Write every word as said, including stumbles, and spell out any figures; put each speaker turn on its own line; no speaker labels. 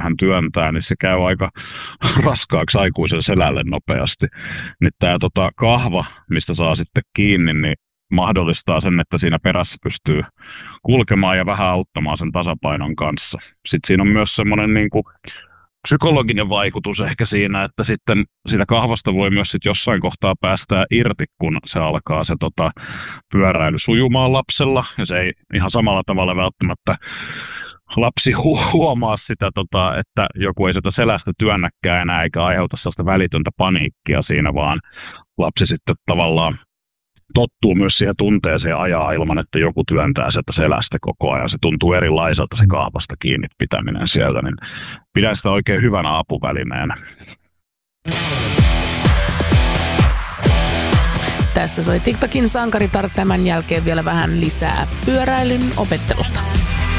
vähän työntää, niin se käy aika raskaaksi aikuisen selälle nopeasti. Nyt tämä tota, kahva, mistä saa sitten kiinni, niin mahdollistaa sen, että siinä perässä pystyy kulkemaan ja vähän auttamaan sen tasapainon kanssa. Sitten siinä on myös semmoinen niin kuin psykologinen vaikutus ehkä siinä, että sitten siitä kahvasta voi myös sit jossain kohtaa päästää irti, kun se alkaa se tota, pyöräily sujumaan lapsella. Ja se ei ihan samalla tavalla välttämättä lapsi hu- huomaa sitä, tota, että joku ei sitä selästä työnnäkään enää eikä aiheuta sellaista välitöntä paniikkia siinä, vaan lapsi sitten tavallaan tottuu myös siihen tunteeseen ajaa ilman, että joku työntää sieltä selästä koko ajan. Se tuntuu erilaiselta se kahvasta kiinni pitäminen sieltä, niin pidän sitä oikein hyvänä apuvälineenä.
Tässä soi TikTokin sankaritar, tämän jälkeen vielä vähän lisää pyöräilyn opettelusta.